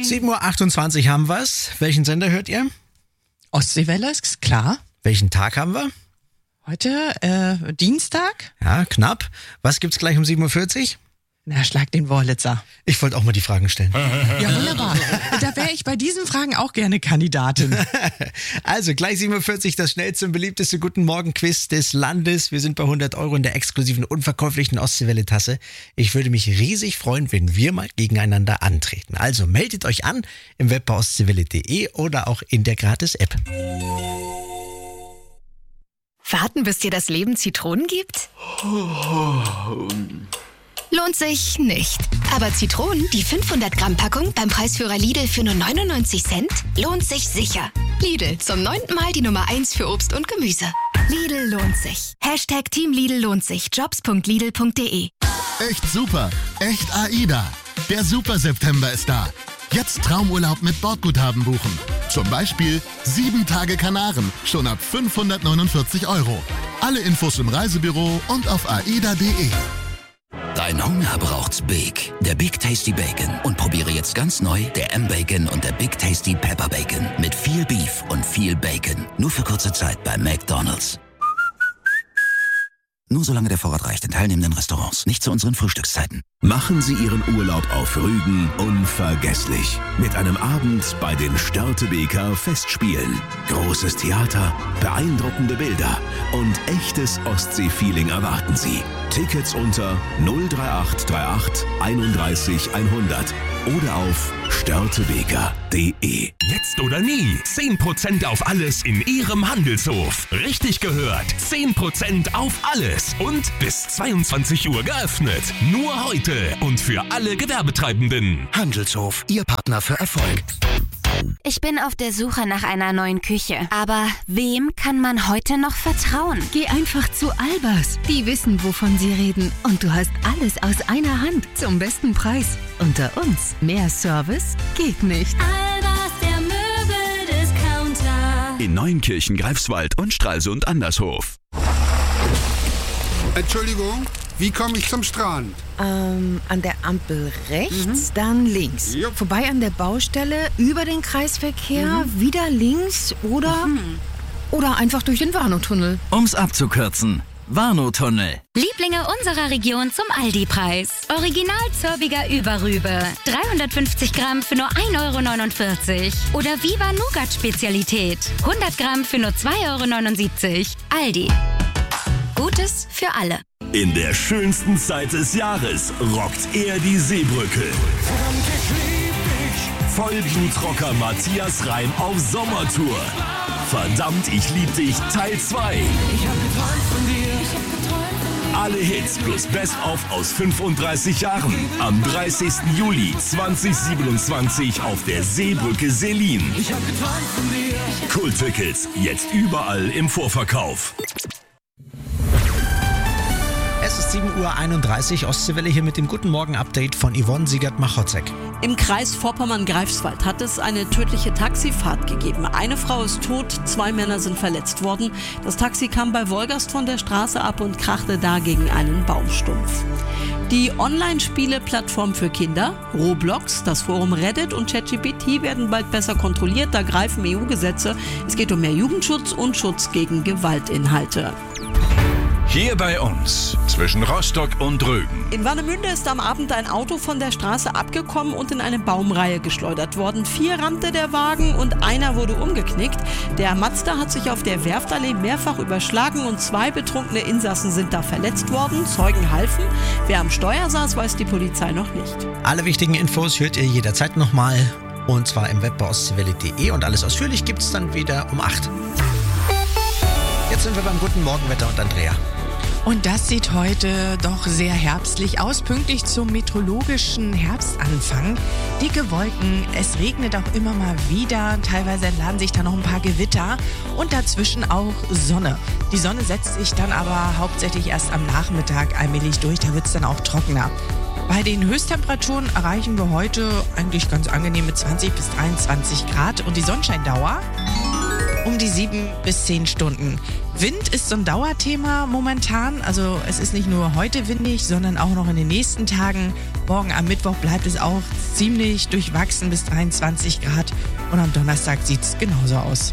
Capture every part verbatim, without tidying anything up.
sieben Uhr achtundzwanzig haben wir's. Welchen Sender hört ihr? Ostseewelle, ist klar. Welchen Tag haben wir? Heute äh, Dienstag. Ja, knapp. Was gibt's gleich um sieben Uhr vierzig? Na, schlag den Wurlitzer. Ich wollte auch mal die Fragen stellen. Ja, wunderbar. Da wäre ich bei diesen Fragen auch gerne Kandidatin. Also gleich sieben Uhr vierzig das schnellste und beliebteste Guten Morgen Quiz des Landes. Wir sind bei hundert Euro in der exklusiven unverkäuflichen Ostseewelle-Tasse. Ich würde mich riesig freuen, wenn wir mal gegeneinander antreten. Also meldet euch an im Web bei ostseewelle punkt de oder auch in der Gratis-App. Warten, bis dir das Leben Zitronen gibt? Lohnt sich nicht. Aber Zitronen, die fünfhundert Gramm Packung beim Preisführer Lidl für nur neunundneunzig Cent, lohnt sich sicher. Lidl, zum neunten Mal die Nummer eins für Obst und Gemüse. Lidl lohnt sich. Hashtag Team Lidl lohnt sich. jobs punkt lidl punkt de. Echt super. Echt AIDA. Der Super September ist da. Jetzt Traumurlaub mit Bordguthaben buchen. Zum Beispiel sieben Tage Kanaren, schon ab fünfhundertneunundvierzig Euro. Alle Infos im Reisebüro und auf aida punkt de. Dein Hunger braucht's Big. Der Big Tasty Bacon. Und probiere jetzt ganz neu der M-Bacon und der Big Tasty Pepper Bacon. Mit viel Beef und viel Bacon. Nur für kurze Zeit bei McDonald's. Nur solange der Vorrat reicht in teilnehmenden Restaurants. Nicht zu unseren Frühstückszeiten. Machen Sie Ihren Urlaub auf Rügen unvergesslich. Mit einem Abend bei den Störtebeker Festspielen. Großes Theater, beeindruckende Bilder und echtes Ostsee-Feeling erwarten Sie. Tickets unter null drei acht drei acht einunddreißig hundert oder auf störtebeker punkt de. Jetzt oder nie. zehn Prozent auf alles in Ihrem Handelshof. Richtig gehört. zehn Prozent auf alles. Und bis zweiundzwanzig Uhr geöffnet. Nur heute und für alle Gewerbetreibenden. Handelshof, Ihr Partner für Erfolg. Ich bin auf der Suche nach einer neuen Küche. Aber wem kann man heute noch vertrauen? Geh einfach zu Albers. Die wissen, wovon sie reden. Und du hast alles aus einer Hand zum besten Preis. Unter uns, mehr Service geht nicht. Albers, der Möbeldiscounter. In Neunkirchen, Greifswald und Stralsund Andershof. Entschuldigung, wie komme ich zum Strand? Ähm, an der Ampel rechts, mhm. dann links. Jupp. Vorbei an der Baustelle, über den Kreisverkehr, mhm. wieder links oder, mhm. oder einfach durch den Warnow-Tunnel. Um's abzukürzen. Warnow-Tunnel. Lieblinge unserer Region zum Aldi-Preis. Original Zörbiger Überrübe. dreihundertfünfzig Gramm für nur ein Euro neunundvierzig. Oder Viva Nougat Spezialität. hundert Gramm für nur zwei Euro neunundsiebzig. Aldi. Gutes für alle. In der schönsten Zeit des Jahres rockt er die Seebrücke. Vollblutrocker Matthias Reim auf Sommertour. Verdammt, ich lieb dich, Teil zwei. Alle Hits plus Best-of aus fünfunddreißig Jahren. Am dreißigsten Juli zweitausendsiebenundzwanzig auf der Seebrücke Selin. Kulttickets jetzt überall im Vorverkauf. Es ist sieben Uhr einunddreißig, Ostseewelle hier mit dem Guten Morgen-Update von Yvonne Siegert-Machotzek. Im Kreis Vorpommern-Greifswald hat es eine tödliche Taxifahrt gegeben. Eine Frau ist tot, zwei Männer sind verletzt worden. Das Taxi kam bei Wolgast von der Straße ab und krachte da gegen einen Baumstumpf. Die Online-Spiele-Plattform für Kinder, Roblox, das Forum Reddit und ChatGPT werden bald besser kontrolliert, da greifen E U-Gesetze. Es geht um mehr Jugendschutz und Schutz gegen Gewaltinhalte. Hier bei uns, zwischen Rostock und Rügen. In Warnemünde ist am Abend ein Auto von der Straße abgekommen und in eine Baumreihe geschleudert worden. Vier rammte der Wagen und einer wurde umgeknickt. Der Mazda hat sich auf der Werftallee mehrfach überschlagen und zwei betrunkene Insassen sind da verletzt worden. Zeugen halfen. Wer am Steuer saß, weiß die Polizei noch nicht. Alle wichtigen Infos hört ihr jederzeit nochmal. Und zwar im Web bei ostseewelle punkt de und alles ausführlich gibt es dann wieder um acht. Jetzt sind wir beim Guten Morgenwetter und Andrea. Und das sieht heute doch sehr herbstlich aus, pünktlich zum meteorologischen Herbstanfang. Dicke Wolken, es regnet auch immer mal wieder, teilweise entladen sich da noch ein paar Gewitter und dazwischen auch Sonne. Die Sonne setzt sich dann aber hauptsächlich erst am Nachmittag allmählich durch, da wird es dann auch trockener. Bei den Höchsttemperaturen erreichen wir heute eigentlich ganz angenehme zwanzig bis dreiundzwanzig Grad und die Sonnenscheindauer um die sieben bis zehn Stunden. Wind ist so ein Dauerthema momentan. Also es ist nicht nur heute windig, sondern auch noch in den nächsten Tagen. Morgen am Mittwoch bleibt es auch ziemlich durchwachsen bis dreiundzwanzig Grad. Und am Donnerstag sieht es genauso aus.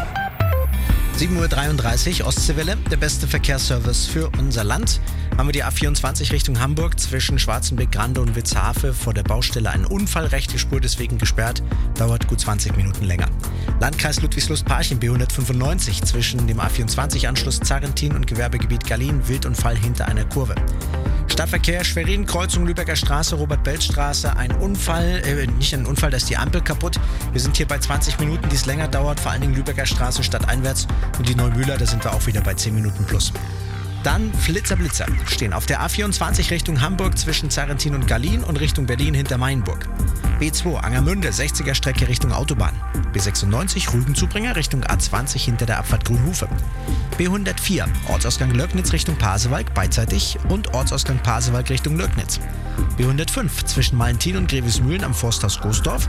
sieben Uhr dreiunddreißig, Ostseewelle, der beste Verkehrsservice für unser Land. Haben wir die A vierundzwanzig Richtung Hamburg zwischen Schwarzenbeck, Grande und Witzhafe vor der Baustelle einen Unfall, rechte Spur deswegen gesperrt, dauert gut zwanzig Minuten länger. Landkreis Ludwigslust-Parchim, B hundertfünfundneunzig zwischen dem A vierundzwanzig-Anschluss Zarrentin und Gewerbegebiet Gallien, Wildunfall hinter einer Kurve. Stadtverkehr Schwerin, Kreuzung Lübecker Straße, Robert-Belt-Straße, ein Unfall, äh, nicht ein Unfall, da ist die Ampel kaputt. Wir sind hier bei zwanzig Minuten, die es länger dauert, vor allen Dingen Lübecker Straße stadteinwärts und die Neumühler, da sind wir auch wieder bei zehn Minuten plus. Dann Flitzer Blitzer stehen auf der A vierundzwanzig Richtung Hamburg zwischen Zarrentin und Gallien und Richtung Berlin hinter Mainburg. B zwei Angermünde, sechziger Strecke Richtung Autobahn. B sechsundneunzig Rügenzubringer Richtung A zwanzig hinter der Abfahrt Grünhufe. B hundertvier Ortsausgang Lögnitz Richtung Pasewalk beidseitig und Ortsausgang Pasewalk Richtung Lögnitz. B hundertfünf zwischen Malentin und Grevesmühlen am Forsthaus Goosdorf.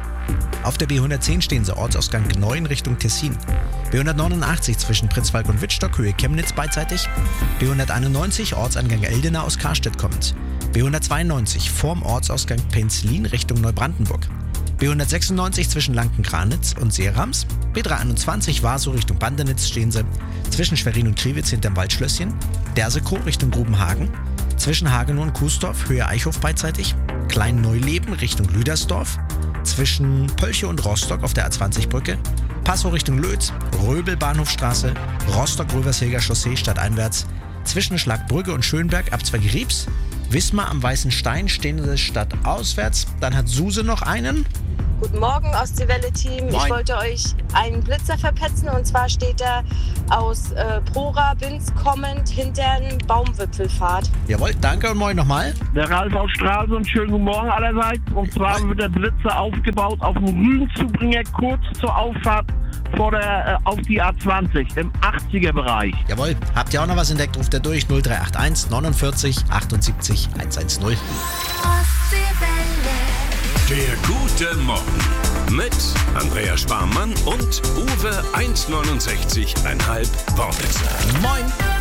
Auf der B hundertzehn stehen sie Ortsausgang Gneu in Richtung Tessin. B hundertneunundachtzig zwischen Pritzwalk und Wittstock, Höhe Chemnitz beidseitig. B hunderteinundneunzig Ortsangang Eldena aus Karstedt kommend. B hundertzweiundneunzig vorm Ortsausgang Penzlin Richtung Neubrandenburg. B hundertsechsundneunzig zwischen Lanken-Kranitz und Seerams. B dreihunderteinundzwanzig Warsow Richtung Bandenitz stehen sie. Zwischen Schwerin und Kriwitz hinterm Waldschlösschen. Dersekroh Richtung Grubenhagen. Zwischen Hagenow und Kuesdorf, Höhe Eichhof beidseitig. Klein-Neuleben Richtung Lüdersdorf. Zwischen Pölche und Rostock auf der A zwanzig Brücke. Passau Richtung Lötz, Röbel Bahnhofstraße, Rostock-Röversheger Chaussee stadteinwärts. Zwischen Schlagbrügge und Schönberg Abzweig Riebs. Wismar am Weißen Stein stehen sie stadtauswärts. Dann hat Suse noch einen. Guten Morgen, Ostseewelle-Team. Ich wollte euch einen Blitzer verpetzen und zwar steht er aus äh, Prora, Binz kommend hinter den Baumwipfelfahrt. Jawohl, danke und moin nochmal. Der Ralf aus Stralsund, schönen guten Morgen allerseits. Und zwar wird der Blitzer aufgebaut auf dem Rügenzubringer kurz zur Auffahrt vor der, äh, auf die A zwanzig im achtziger Bereich. Jawohl, habt ihr auch noch was entdeckt, ruft ihr durch null drei acht eins neunundvierzig achtundsiebzig hundertzehn. Der gute Morgen mit Andrea Sparmann und Uwe eins neunundsechzig Komma fünf Wortwitzer. Moin!